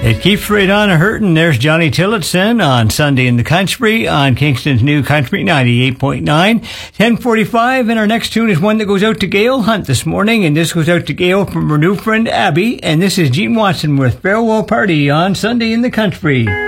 It keeps right on a-hurtin'. There's Johnny Tillotson on Sunday in the Country on Kingston's New Country 98.9. 10:45, and our next tune is one that goes out to Gail Hunt this morning, and this goes out to Gail from her new friend Abby, and this is Gene Watson with Farewell Party on Sunday in the Country.